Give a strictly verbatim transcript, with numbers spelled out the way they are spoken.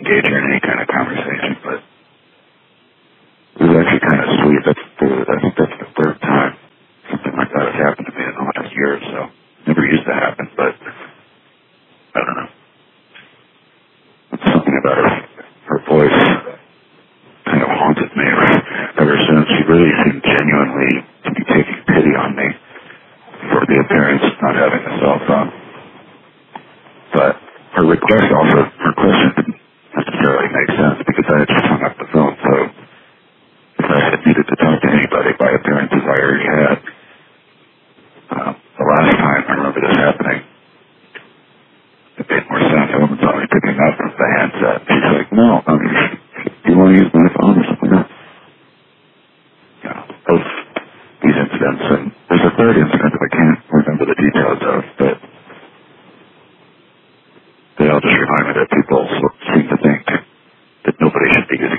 engage her in any kind of conversation, but it was actually kind of sweet. That's the, that's, that's the third time something like that has happened to me in the last year or so. Never used to happen, but I don't know. Something about her, her voice kind of haunted me ever since. She really seemed genuinely to be taking pity on me for the appearance of not having a cell phone. But her request also, her question didn't necessarily make sense because I had just hung up the phone, so if I had needed to talk to anybody by appearances I already had. Uh, the last time I remember this happening, it made more sense. I wasn't only picking up from the handset. She's like, no, I mean, do you want to use my phone or something? No. You know, both these incidents, and there's a third incident that I can't remember the details of, but they all just remind me that people seem to think that nobody should be using